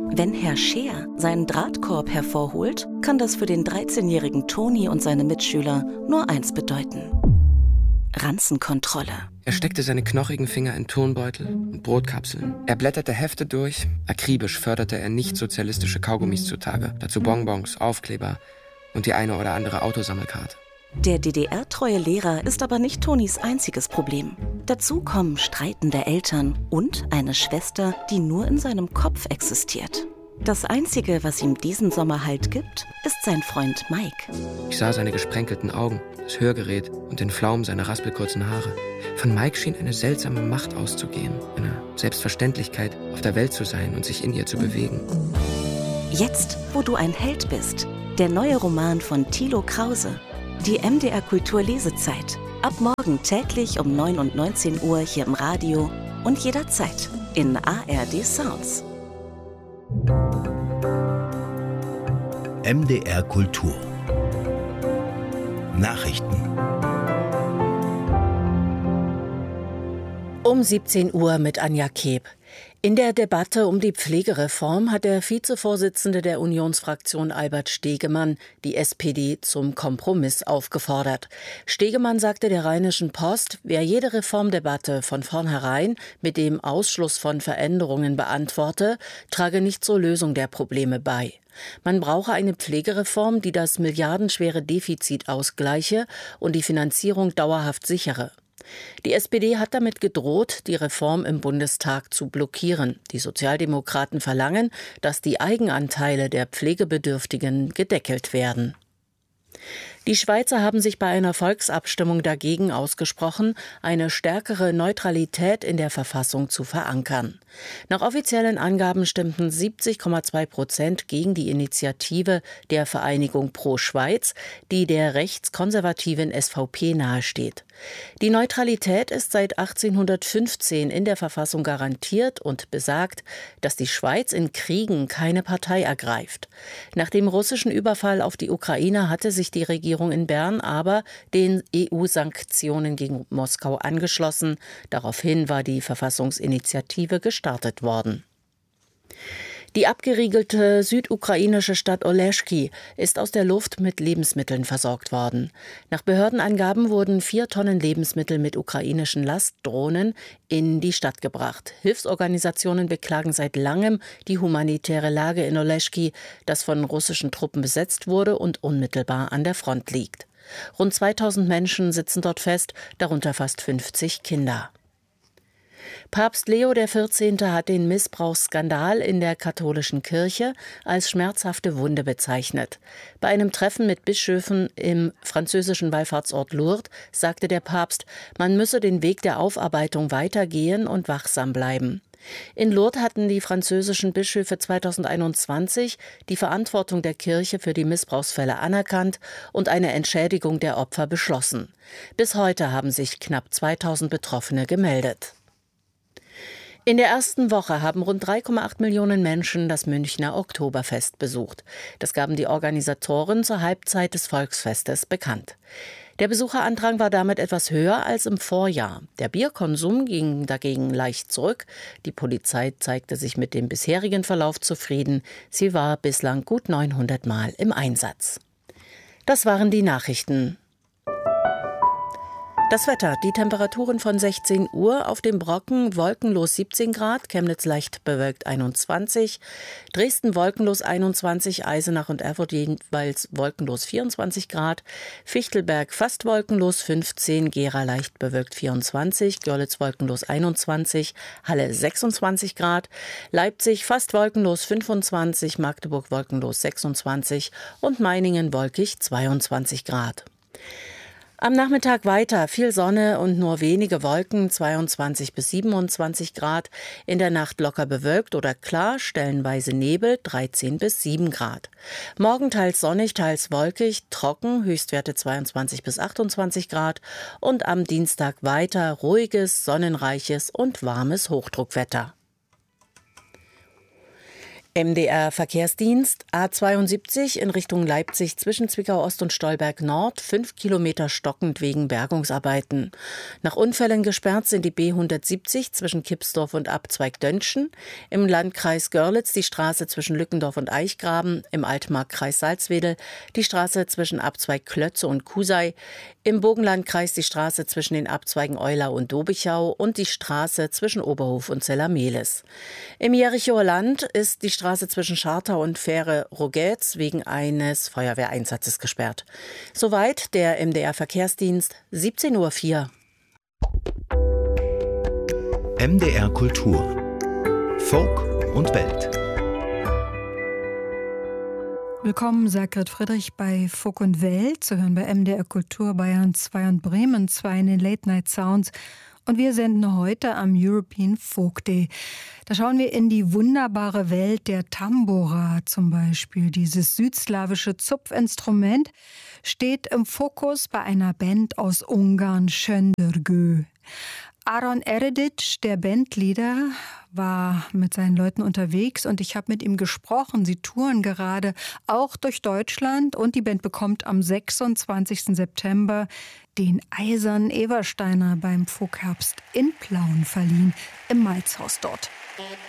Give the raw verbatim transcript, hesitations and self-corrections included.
Wenn Herr Scheer seinen Drahtkorb hervorholt, kann das für den dreizehnjährigen Toni und seine Mitschüler nur eins bedeuten: Ranzenkontrolle. Er steckte seine knochigen Finger in Turnbeutel und Brotkapseln. Er blätterte Hefte durch. Akribisch förderte er nicht-sozialistische Kaugummis zutage. Dazu Bonbons, Aufkleber und die eine oder andere Autosammelkarte. Der D D R-treue Lehrer ist aber nicht Tonis einziges Problem. Dazu kommen streitende Eltern und eine Schwester, die nur in seinem Kopf existiert. Das Einzige, was ihm diesen Sommer Halt gibt, ist sein Freund Mike. Ich sah seine gesprenkelten Augen, das Hörgerät und den Flaum seiner raspelkurzen Haare. Von Mike schien eine seltsame Macht auszugehen, eine Selbstverständlichkeit, auf der Welt zu sein und sich in ihr zu bewegen. Jetzt, wo du ein Held bist, der neue Roman von Thilo Krause. Die M D R Kultur Lesezeit. Ab morgen täglich um neun und neunzehn Uhr hier im Radio und jederzeit in A R D Sounds. M D R Kultur Nachrichten. Um siebzehn Uhr mit Anja Keb. In der Debatte um die Pflegereform hat der Vizevorsitzende der Unionsfraktion Albert Stegemann die S P D zum Kompromiss aufgefordert. Stegemann sagte der Rheinischen Post, wer jede Reformdebatte von vornherein mit dem Ausschluss von Veränderungen beantworte, trage nicht zur Lösung der Probleme bei. Man brauche eine Pflegereform, die das milliardenschwere Defizit ausgleiche und die Finanzierung dauerhaft sichere. Die S P D hat damit gedroht, die Reform im Bundestag zu blockieren. Die Sozialdemokraten verlangen, dass die Eigenanteile der Pflegebedürftigen gedeckelt werden. Die Schweizer haben sich bei einer Volksabstimmung dagegen ausgesprochen, eine stärkere Neutralität in der Verfassung zu verankern. Nach offiziellen Angaben stimmten siebzig Komma zwei Prozent gegen die Initiative der Vereinigung Pro Schweiz, die der rechtskonservativen S V P nahesteht. Die Neutralität ist seit achtzehnhundertfünfzehn in der Verfassung garantiert und besagt, dass die Schweiz in Kriegen keine Partei ergreift. Nach dem russischen Überfall auf die Ukraine hatte sich die Regierung in Bern aber den E U-Sanktionen gegen Moskau angeschlossen. Daraufhin war die Verfassungsinitiative gestartet worden. Die abgeriegelte südukrainische Stadt Oleschki ist aus der Luft mit Lebensmitteln versorgt worden. Nach Behördenangaben wurden vier Tonnen Lebensmittel mit ukrainischen Lastdrohnen in die Stadt gebracht. Hilfsorganisationen beklagen seit langem die humanitäre Lage in Oleschki, das von russischen Truppen besetzt wurde und unmittelbar an der Front liegt. Rund zweitausend Menschen sitzen dort fest, darunter fast fünfzig Kinder. Papst Leo der Vierzehnte hat den Missbrauchsskandal in der katholischen Kirche als schmerzhafte Wunde bezeichnet. Bei einem Treffen mit Bischöfen im französischen Wallfahrtsort Lourdes sagte der Papst, man müsse den Weg der Aufarbeitung weitergehen und wachsam bleiben. In Lourdes hatten die französischen Bischöfe zweitausendeinundzwanzig die Verantwortung der Kirche für die Missbrauchsfälle anerkannt und eine Entschädigung der Opfer beschlossen. Bis heute haben sich knapp zweitausend Betroffene gemeldet. In der ersten Woche haben rund drei Komma acht Millionen Menschen das Münchner Oktoberfest besucht. Das gaben die Organisatoren zur Halbzeit des Volksfestes bekannt. Der Besucherandrang war damit etwas höher als im Vorjahr. Der Bierkonsum ging dagegen leicht zurück. Die Polizei zeigte sich mit dem bisherigen Verlauf zufrieden. Sie war bislang gut neunhundert Mal im Einsatz. Das waren die Nachrichten. Das Wetter, die Temperaturen von sechzehn Uhr, auf dem Brocken wolkenlos siebzehn Grad, Chemnitz leicht bewölkt einundzwanzig, Dresden wolkenlos einundzwanzig, Eisenach und Erfurt jeweils wolkenlos vierundzwanzig Grad, Fichtelberg fast wolkenlos fünfzehn, Gera leicht bewölkt vierundzwanzig, Görlitz wolkenlos einundzwanzig, Halle sechsundzwanzig Grad, Leipzig fast wolkenlos fünfundzwanzig, Magdeburg wolkenlos sechsundzwanzig und Meiningen wolkig zweiundzwanzig Grad. Am Nachmittag weiter viel Sonne und nur wenige Wolken, zweiundzwanzig bis siebenundzwanzig Grad. In der Nacht locker bewölkt oder klar, stellenweise Nebel, dreizehn bis sieben Grad. Morgen teils sonnig, teils wolkig, trocken, Höchstwerte zweiundzwanzig bis achtundzwanzig Grad. Und am Dienstag weiter ruhiges, sonnenreiches und warmes Hochdruckwetter. M D R-Verkehrsdienst A zweiundsiebzig in Richtung Leipzig zwischen Zwickau-Ost und Stolberg-Nord, fünf Kilometer stockend wegen Bergungsarbeiten. Nach Unfällen gesperrt sind die B hundertsiebzig zwischen Kipsdorf und Abzweig Dönschen, im Landkreis Görlitz die Straße zwischen Lückendorf und Eichgraben, im Altmarkkreis Salzwedel die Straße zwischen Abzweig Klötze und Kusei, im Burgenlandkreis die Straße zwischen den Abzweigen Eulau und Dobichau und die Straße zwischen Oberhof und Zellermehlis. Im Jerichower Land ist die Straße zwischen Schartau und Fähre-Rogetz wegen eines Feuerwehreinsatzes gesperrt. Soweit der M D R-Verkehrsdienst, siebzehn Uhr vier. M D R Kultur. Folk und Welt. Willkommen, sagt Grit Friedrich bei Folk und Welt, zu hören bei M D R Kultur Bayern zwei und Bremen zwei in den Late Night Sounds. Und wir senden heute am European Folk Day. Da schauen wir in die wunderbare Welt der Tambura zum Beispiel. Dieses südslawische Zupfinstrument steht im Fokus bei einer Band aus Ungarn, Söndörgő. Áron Eredic, der Bandleader, war mit seinen Leuten unterwegs und ich habe mit ihm gesprochen. Sie touren gerade auch durch Deutschland und die Band bekommt am sechsundzwanzigsten September den Eisernen Ebersteiner beim Folkherbst in Plauen verliehen, im Malzhaus dort.